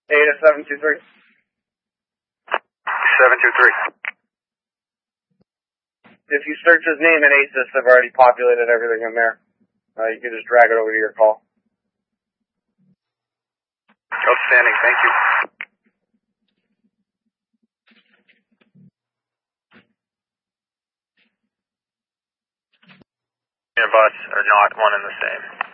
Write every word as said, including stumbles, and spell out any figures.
Ada seven two three. seven two three. If you search his name in ASIS, I've already populated everything in there. Uh, you can just drag it over to your call. Outstanding, thank you. Your bus are not one and the same.